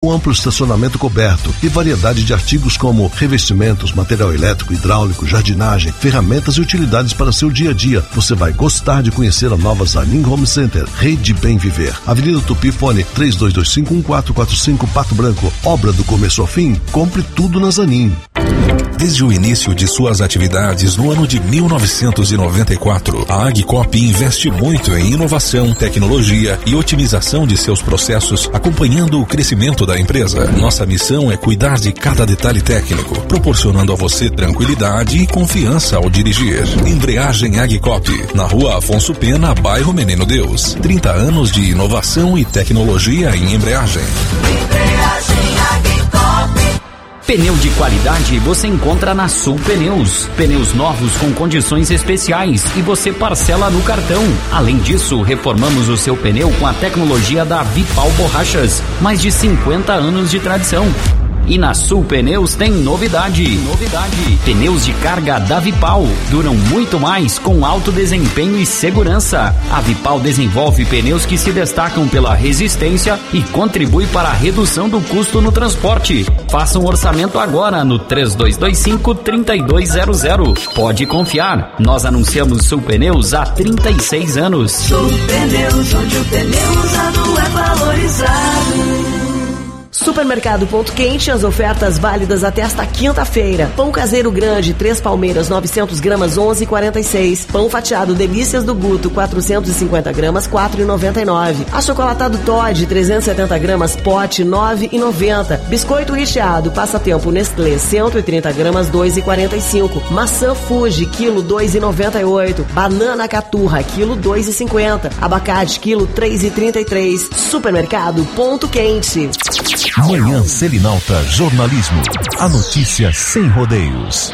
Um amplo estacionamento coberto e variedade de artigos como revestimentos, material elétrico, hidráulico, jardinagem, ferramentas e utilidades para seu dia a dia. Você vai gostar de conhecer a nova Zanin Home Center, Rede Bem Viver. Avenida Tupi, fone 32251445, Pato Branco. Obra do começo ao fim, compre tudo na Zanin. Desde o início de suas atividades no ano de 1994, a Agcop investe muito em inovação, tecnologia e otimização de seus processos, acompanhando o crescimento da empresa. Nossa missão é cuidar de cada detalhe técnico, proporcionando a você tranquilidade e confiança ao dirigir. Embreagem Agcop, na Rua Afonso Pena, bairro Menino Deus. 30 anos de inovação e tecnologia em embreagem. Embreagem Agcop. Pneu de qualidade você encontra na Sul Pneus. Pneus novos com condições especiais e você parcela no cartão. Além disso, reformamos o seu pneu com a tecnologia da Vipal Borrachas. Mais de 50 anos de tradição. E na Sul Pneus tem novidade. Pneus de carga da Vipal duram muito mais com alto desempenho e segurança. A Vipal desenvolve pneus que se destacam pela resistência e contribui para a redução do custo no transporte. Faça um orçamento agora no 3225-3200. Pode confiar, nós anunciamos Sul Pneus há 36 anos. Sul Pneus, onde o pneu usado é valorizado. Supermercado Ponto Quente, as ofertas válidas até esta quinta-feira. Pão caseiro grande, 3 palmeiras, 900 gramas, 11,46. Pão fatiado Delícias do Guto, 450 gramas, 4,99. Achocolatado Toddy, 370 gramas, pote, 9,90. Biscoito recheado, Passatempo Nestlé, 130 gramas, 2,45. Maçã Fuji, quilo, 2,98. Banana Caturra, quilo, 2,50. Abacate, quilo, 3,33. Supermercado Ponto Quente. Manhã Selinalta Jornalismo. A notícia sem rodeios.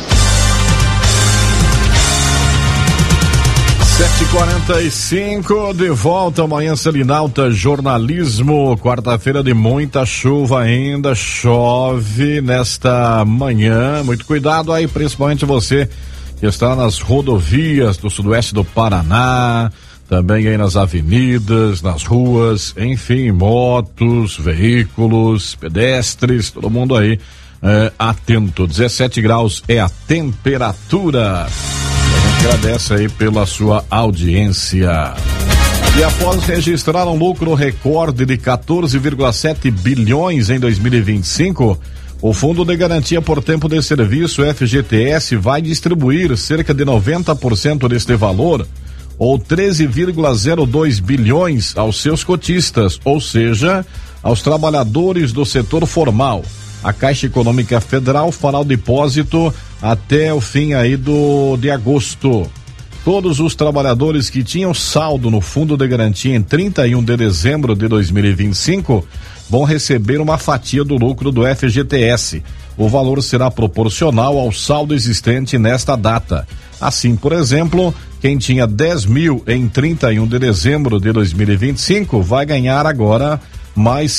7h45, de volta amanhã Selinalta Jornalismo. Quarta-feira de muita chuva ainda, chove nesta manhã. Muito cuidado aí, principalmente você que está nas rodovias do sudoeste do Paraná. Também aí nas avenidas, nas ruas, enfim, motos, veículos, pedestres, todo mundo aí atento. 17 graus é a temperatura. A gente agradece aí pela sua audiência. E após registrar um lucro recorde de 14,7 bilhões em 2025, o Fundo de Garantia por Tempo de Serviço, FGTS, vai distribuir cerca de 90% deste valor, ou 13,02 bilhões aos seus cotistas, ou seja, aos trabalhadores do setor formal. A Caixa Econômica Federal fará o depósito até o fim aí de agosto. Todos os trabalhadores que tinham saldo no Fundo de Garantia em 31 de dezembro de 2025 vão receber uma fatia do lucro do FGTS. O valor será proporcional ao saldo existente nesta data. Assim, por exemplo, quem tinha 10 mil em 31 de dezembro de 2025 vai ganhar agora mais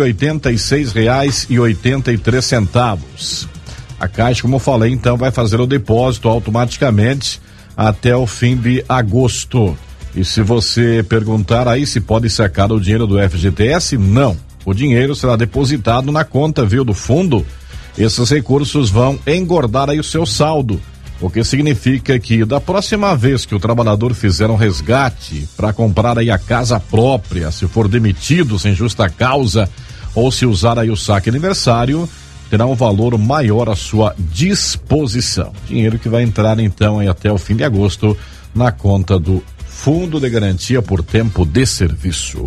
R$186,83. A Caixa, como eu falei, então vai fazer o depósito automaticamente até o fim de agosto. E se você perguntar aí se pode sacar o dinheiro do FGTS, não. O dinheiro será depositado na conta, viu, do fundo. Esses recursos vão engordar aí o seu saldo, o que significa que da próxima vez que o trabalhador fizer um resgate para comprar aí a casa própria, se for demitido sem justa causa ou se usar aí o saque aniversário, terá um valor maior à sua disposição. Dinheiro que vai entrar então aí até o fim de agosto na conta do Fundo de Garantia por Tempo de Serviço.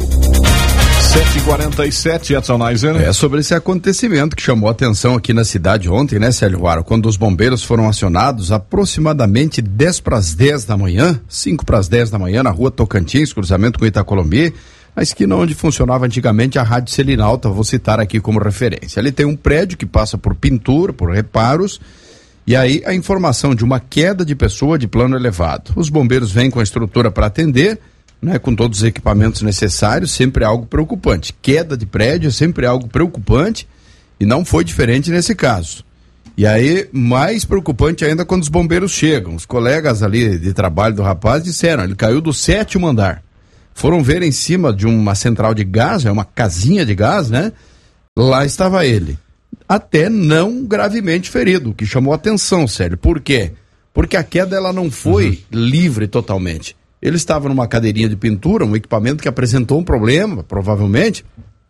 7h47, Edson Neiser. É sobre esse acontecimento que chamou a atenção aqui na cidade ontem, né, Célio Varo? Quando os bombeiros foram acionados aproximadamente 10 para as 10 da manhã, 5 para as 10 da manhã, na rua Tocantins, cruzamento com Itacolombi, na esquina onde funcionava antigamente a Rádio Selinalta, vou citar aqui como referência. Ali tem um prédio que passa por pintura, por reparos, e aí a informação de uma queda de pessoa de plano elevado. Os bombeiros vêm com a estrutura para atender, né, com todos os equipamentos necessários, sempre é algo preocupante. Queda de prédio é sempre algo preocupante e não foi diferente nesse caso. E aí, mais preocupante ainda quando os bombeiros chegam. Os colegas ali de trabalho do rapaz disseram, ele caiu do 7º andar. Foram ver em cima de uma central de gás, é uma casinha de gás, né? Lá estava ele, até não gravemente ferido, o que chamou atenção, Célio. Por quê? Porque a queda ela não foi livre totalmente. Ele estava numa cadeirinha de pintura, um equipamento que apresentou um problema, provavelmente,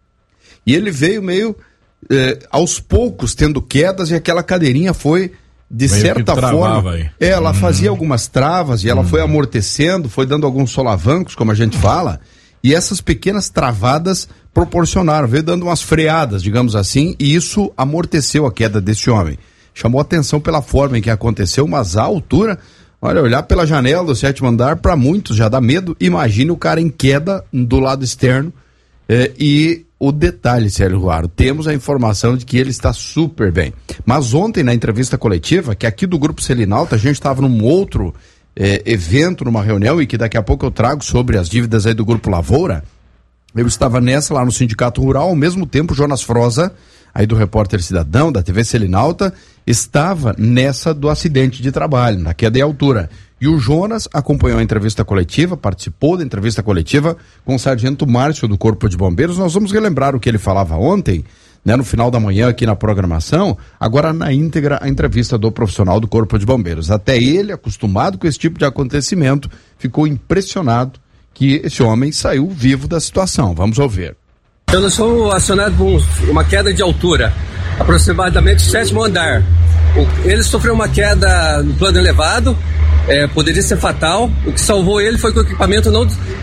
e ele veio meio aos poucos tendo quedas, e aquela cadeirinha foi, de meio certa forma, ela fazia algumas travas e ela foi amortecendo, foi dando alguns solavancos, como a gente fala, e essas pequenas travadas proporcionaram, veio dando umas freadas, digamos assim, e isso amorteceu a queda desse homem. Chamou atenção pela forma em que aconteceu, mas a altura, olha, olhar pela janela do 7º andar, para muitos já dá medo. Imagine o cara em queda do lado externo. E o detalhe, Célio Ruaro, temos a informação de que ele está super bem. Mas ontem, na entrevista coletiva, que aqui do Grupo Selinalta, a gente estava num outro evento, numa reunião, e que daqui a pouco eu trago sobre as dívidas aí do Grupo Lavoura. Eu estava nessa lá no Sindicato Rural, ao mesmo tempo Jonas Froza, aí do Repórter Cidadão, da TV Selinalta, estava nessa do acidente de trabalho, na queda de altura. E o Jonas acompanhou a entrevista coletiva, participou da entrevista coletiva com o Sargento Márcio do Corpo de Bombeiros. Nós vamos relembrar o que ele falava ontem, né, no final da manhã aqui na programação, agora na íntegra a entrevista do profissional do Corpo de Bombeiros. Até ele, acostumado com esse tipo de acontecimento, ficou impressionado que esse homem saiu vivo da situação. Vamos ouvir. Eu sou acionado por uma queda de altura, aproximadamente 7º andar. Ele sofreu uma queda no plano elevado, poderia ser fatal. O que salvou ele foi que o equipamento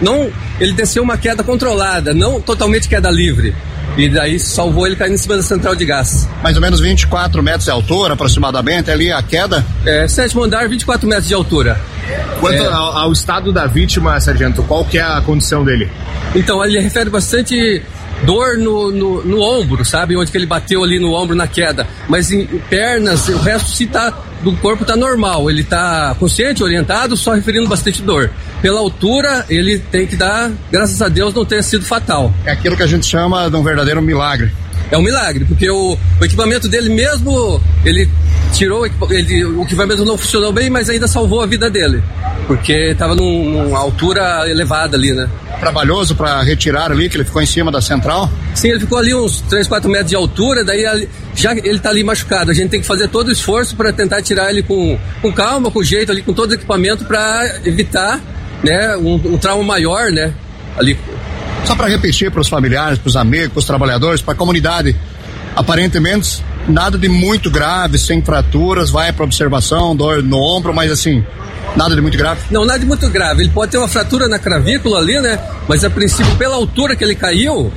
ele desceu uma queda controlada, não totalmente queda livre. E daí salvou ele caindo em cima da central de gás. Mais ou menos 24 metros de altura, aproximadamente, ali a queda? 7º andar, 24 metros de altura. Quanto ao estado da vítima, sargento, qual que é a condição dele? Então, ele refere bastante dor no ombro, sabe? Onde que ele bateu ali no ombro na queda. Mas em pernas, o resto do corpo tá normal. Ele tá consciente, orientado, só referindo bastante dor. Pela altura, ele tem que dar, graças a Deus, não tenha sido fatal. É aquilo que a gente chama de um verdadeiro milagre. É um milagre, porque o equipamento dele mesmo, ele tirou, o equipamento não funcionou bem, mas ainda salvou a vida dele. Porque estava numa altura elevada ali, né? Trabalhoso para retirar ali, que ele ficou em cima da central? Sim, ele ficou ali uns 3, 4 metros de altura, daí já ele tá ali machucado. A gente tem que fazer todo o esforço para tentar tirar ele com calma, com jeito ali, com todo o equipamento para evitar, né, um trauma maior, né, ali. Só para repetir para os familiares, para os amigos, para os trabalhadores, para a comunidade, aparentemente nada de muito grave, sem fraturas, vai para observação, dor no ombro, mas assim, nada de muito grave? Não, nada de muito grave. Ele pode ter uma fratura na clavícula ali, né? Mas a princípio, pela altura que ele caiu,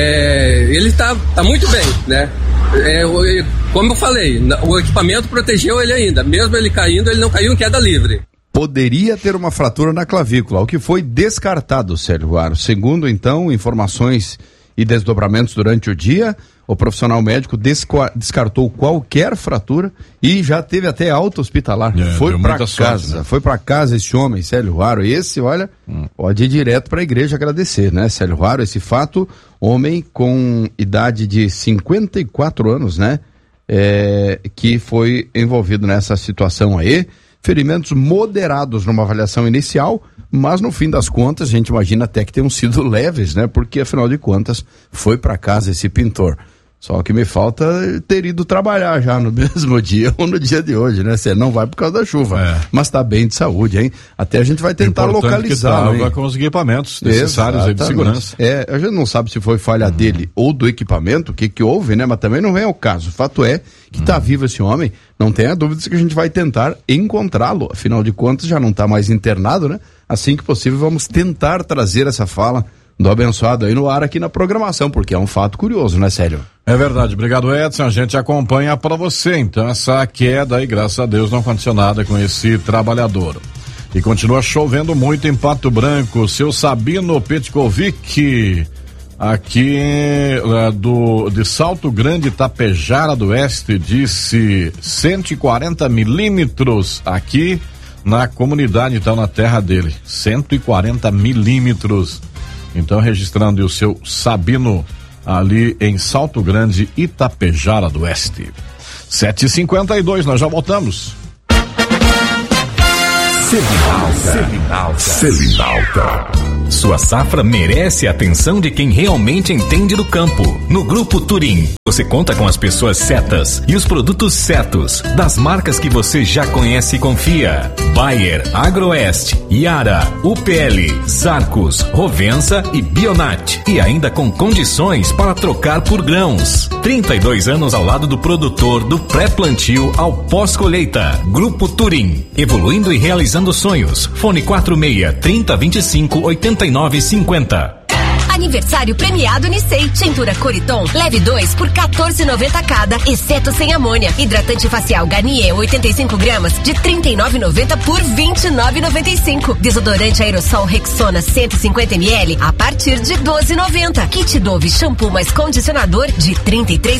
ele tá muito bem, né? Como eu falei, o equipamento protegeu ele ainda. Mesmo ele caindo, ele não caiu em queda livre. Poderia ter uma fratura na clavícula, o que foi descartado, Célio Ruaro. Segundo, então, informações e desdobramentos durante o dia, o profissional médico descartou qualquer fratura e já teve até alta hospitalar. Foi para casa, sorte, né? Foi para casa esse homem, Célio Ruaro. Esse, olha, pode ir direto para a igreja agradecer, né, Célio Ruaro? Esse fato, homem com idade de 54 anos, né, que foi envolvido nessa situação aí. Ferimentos moderados numa avaliação inicial, mas no fim das contas a gente imagina até que tenham sido leves, né? Porque afinal de contas foi para casa esse pintor. Só que me falta ter ido trabalhar já no mesmo dia ou no dia de hoje, né? Você não vai por causa da chuva, mas tá bem de saúde, hein? Até a gente vai tentar localizar, que com os equipamentos necessários aí de segurança. A gente não sabe se foi falha dele ou do equipamento, o que houve, né? Mas também não vem ao caso. O fato é que tá vivo esse homem, não tenha dúvidas que a gente vai tentar encontrá-lo. Afinal de contas, já não tá mais internado, né? Assim que possível, vamos tentar trazer essa fala do abençoado aí no ar aqui na programação, porque é um fato curioso, né, Célio? É verdade, obrigado, Edson, a gente acompanha para você, então, essa queda aí, graças a Deus, não aconteceu nada com esse trabalhador. E continua chovendo muito em Pato Branco. Seu Sabino Petkovic, aqui de Salto Grande, Tapejara do Oeste, disse 140 milímetros aqui na comunidade, então, na terra dele, 140 milímetros. Então, registrando o seu Sabino ali em Salto Grande, Itapejara do Oeste. 7h52, nós já voltamos. Selinalta. Sua safra merece a atenção de quem realmente entende do campo. No Grupo Turim, você conta com as pessoas certas e os produtos certos, das marcas que você já conhece e confia. Bayer, Agroeste, Yara, UPL, Zarcos, Rovensa e Bionat. E ainda com condições para trocar por grãos. 32 anos ao lado do produtor, do pré-plantio ao pós-colheita. Grupo Turim, evoluindo e realizando sonhos. Fone 46-3025-8950. Aniversário premiado Nissei. Tintura Coriton, leve 2 por R$14,90 cada, exceto sem amônia. Hidratante facial Garnier 85 gramas de R$39,90 por R$29,95. Desodorante aerossol Rexona 150 ml a partir de R$12,90. Kit Dove shampoo mais condicionador de R$33,90